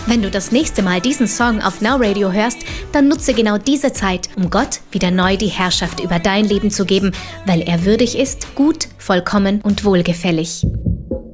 Wenn du das nächste Mal diesen Song auf Now Radio hörst, dann nutze genau diese Zeit, um Gott wieder neu die Herrschaft über dein Leben zu geben, weil er würdig ist, gut, vollkommen und wohlgefällig.